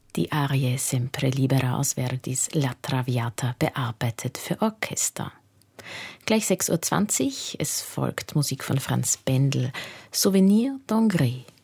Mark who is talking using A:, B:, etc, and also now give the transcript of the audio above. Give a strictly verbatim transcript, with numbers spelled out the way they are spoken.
A: Die Arie Sempre Libera aus Verdis La Traviata, bearbeitet für Orchester. Gleich sechs Uhr zwanzig, es folgt Musik von Franz Bendel, Souvenir d'Angers.